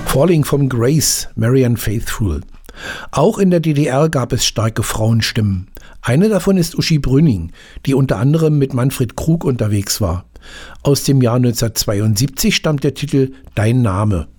Falling from Grace, Marianne Faithfull. Auch in der DDR gab es starke Frauenstimmen. Eine davon ist Uschi Brünning, die unter anderem mit Manfred Krug unterwegs war. Aus dem Jahr 1972 stammt der Titel Dein Name.